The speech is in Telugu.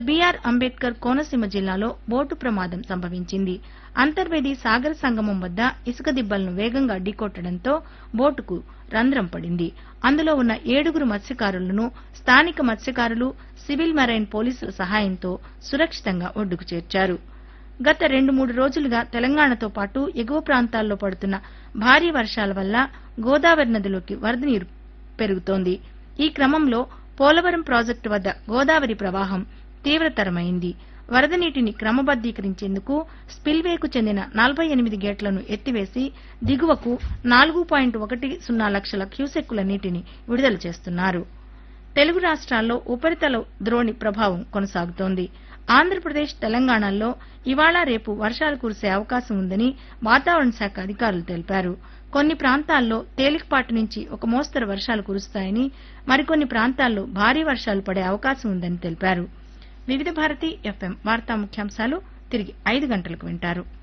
బీఆర్ అంబేద్కర్ కోనసీమ జిల్లాలో బోటు ప్రమాదం సంభవించింది. అంతర్వేది సాగర సంగమం వద్ద ఇసుక దిబ్బలను వేగంగా ఢీకొట్టడంతో బోటుకు రంధ్రం పడింది. అందులో ఉన్న 7గురు మత్స్యకారులను స్థానిక మత్స్యకారులు, సివిల్ మెరైన్ పోలీసుల సహాయంతో సురక్షితంగా ఒడ్డుకు చేర్చారు. గత 2-3 రోజులుగా తెలంగాణతో పాటు ఎగువ ప్రాంతాల్లో పడుతున్న భారీ వర్షాల వల్ల గోదావరి నదిలోకి వరద నీరు పెరుగుతోంది. ఈ క్రమంలో పోలవరం ప్రాజెక్టు వద్ద గోదావరి ప్రవాహం తీవ్రతరమైంది. వరద నీటిని క్రమబద్దీకరించేందుకు స్పిల్వేకు చెందిన 48 గేట్లను ఎత్తివేసి దిగువకు 4.10 లక్షల క్యూసెక్కుల నీటిని విడుదల చేస్తున్నారు. తెలుగు రాష్ట్రాల్లో ఉపరితల ద్రోణి ప్రభావం కొనసాగుతోంది. ఆంధ్రప్రదేశ్, తెలంగాణల్లో ఇవాళ రేపు వర్షాలు కురిసే అవకాశం ఉందని వాతావరణ శాఖ అధికారులు తెలిపారు. కొన్ని ప్రాంతాల్లో తేలికపాటి నుంచి ఒక మోస్తరు వర్షాలు కురుస్తాయని, మరికొన్ని ప్రాంతాల్లో భారీ వర్షాలు పడే అవకాశం ఉందని తెలిపారు. వివిధ భారతి ఎఫ్ఎం వార్తా ముఖ్యాంశాలు తిరిగి 5 గంటలకు వింటారు.